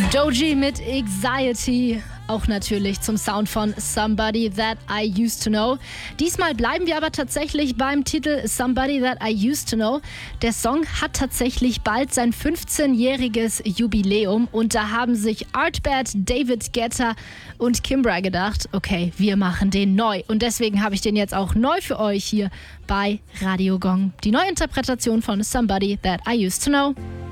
Doji mit Anxiety, auch natürlich zum Sound von Somebody That I Used to Know. Diesmal bleiben wir aber tatsächlich beim Titel Somebody That I Used to Know. Der Song hat tatsächlich bald sein 15-jähriges Jubiläum und da haben sich Artbad, David Guetta und Kimbra gedacht, okay, wir machen den neu. Und deswegen habe ich den jetzt auch neu für euch hier bei Radio Gong. Die Neuinterpretation von Somebody That I Used to Know.